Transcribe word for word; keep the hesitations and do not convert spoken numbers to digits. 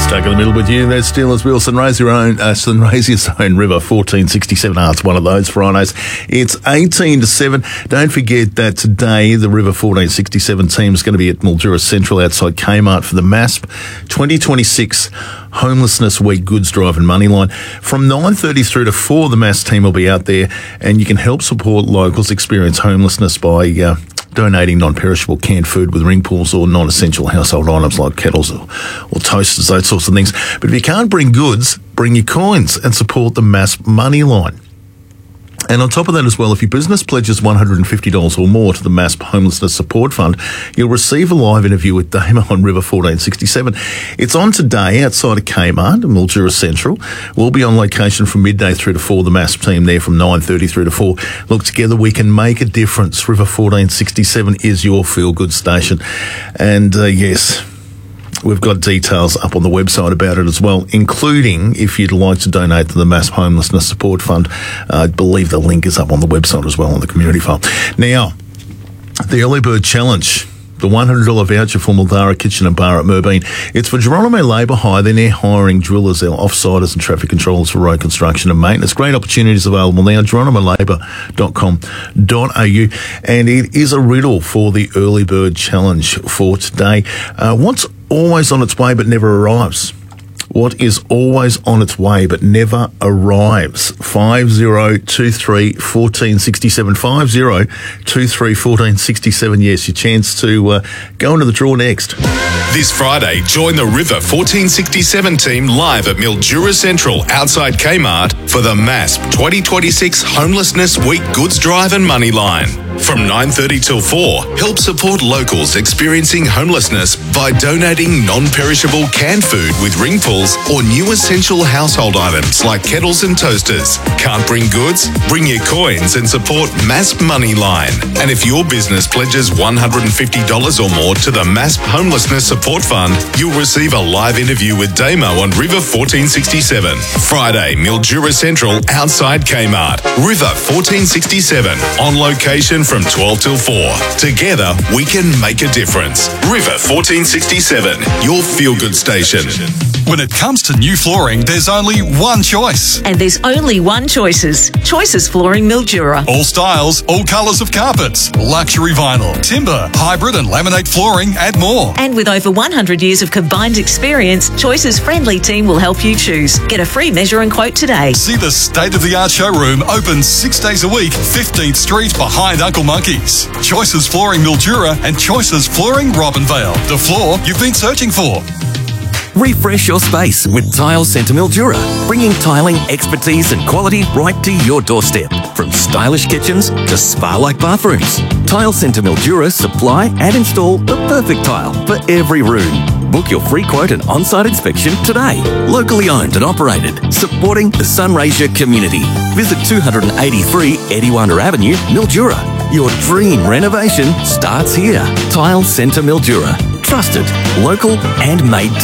Stuck in the middle with you. That's Steelers Wheel, Sunraysia own, uh, Sunraysia's own River, fourteen sixty-seven. Ah, it's one of those Fridays. It's eighteen to seven. Don't forget that today the River fourteen sixty-seven team is going to be at Mildura Central outside Kmart for the M A S P twenty twenty-six Homelessness Week Goods Drive and Moneyline. From nine thirty through to four, the M A S team will be out there, and you can help support locals experience homelessness by uh, donating non-perishable canned food with ring pools or non-essential household items like kettles or, or toasters, those sorts of things. But if you can't bring goods, bring your coins and support the M A S P Moneyline. And on top of that as well, if your business pledges one hundred fifty dollars or more to the M A S P Homelessness Support Fund, you'll receive a live interview with Damo on River fourteen sixty-seven. It's on today outside of Kmart, Mildura Central. We'll be on location from midday through to four, the M A S P team there from nine thirty through to four. Look, together we can make a difference. River fourteen sixty-seven is your feel-good station. And uh, yes, we've got details up on the website about it as well, including if you'd like to donate to the M A S P Homelessness Support Fund. Uh, I believe the link is up on the website as well on the community file. Now, the Early Bird Challenge, the one hundred dollars voucher for Mildara Kitchen and Bar at Merbeen. It's for Geronimo Labour Hire. They're now hiring drillers, off-siders and traffic controllers for road construction and maintenance. Great opportunities available now, geronimo labour dot com dot a u. And it is a riddle for the Early Bird Challenge for today. Uh, what's always on its way but never arrives? What is always on its way but never arrives? five zero two three, one four six seven. five zero two three, one four six seven. Yes, your chance to uh, go into the draw next. This Friday, join the River fourteen sixty-seven team live at Mildura Central outside Kmart for the M A S P twenty twenty-six Homelessness Week Goods Drive and Moneyline. From nine thirty till four, help support locals experiencing homelessness by donating non-perishable canned food with ring pulls or new essential household items like kettles and toasters. Can't bring goods? Bring your coins and support M A S P Moneyline. And if your business pledges one hundred fifty dollars or more to the M A S P Homelessness Support Fund, you'll receive a live interview with Damo on River fourteen sixty-seven. Friday, Mildura Central outside Kmart. River fourteen sixty-seven, on location from twelve till four. Together, we can make a difference. River fourteen sixty-seven, your feel-good station. When it comes to new flooring, there's only one choice. And there's only one Choices. Choices Flooring Mildura. All styles, all colours of carpets, luxury vinyl, timber, hybrid and laminate flooring and more. And with over one hundred years of combined experience, Choices friendly team will help you choose. Get a free measure and quote today. See the state-of-the-art showroom open six days a week, fifteenth Street behind Uncle Monkey's. Choices Flooring Mildura and Choices Flooring Robinvale. The floor you've been searching for. Refresh your space with Tile Centre Mildura, bringing tiling expertise and quality right to your doorstep. From stylish kitchens to spa-like bathrooms, Tile Centre Mildura supply and install the perfect tile for every room. Book your free quote and on-site inspection today. Locally owned and operated, supporting the Sunraysia community. Visit two eighty-three Ediwanda Avenue, Mildura. Your dream renovation starts here. Tile Centre Mildura. Trusted, local and made